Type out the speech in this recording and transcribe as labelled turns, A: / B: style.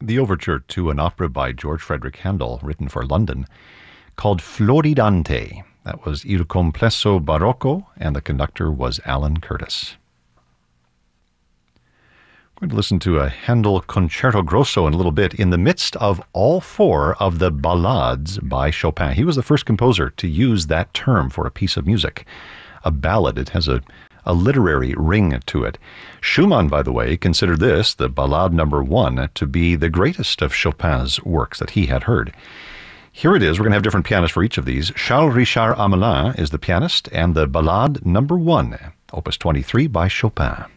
A: the overture to an opera by George Frederick Handel, written for London, called Floridante. That was Il Complesso Barocco, and the conductor was Alan Curtis. We're going to listen to a Handel Concerto Grosso in a little bit in the midst of all four of the ballades by Chopin. He was the first composer to use that term for a piece of music. A ballad, it has a literary ring to it. Schumann, by the way, considered this, the Ballade Number 1, to be the greatest of Chopin's works that he had heard. Here it is. We're going to have different pianists for each of these. Charles Richard Amelin is the pianist, and the Ballade Number 1, Opus 23 by Chopin.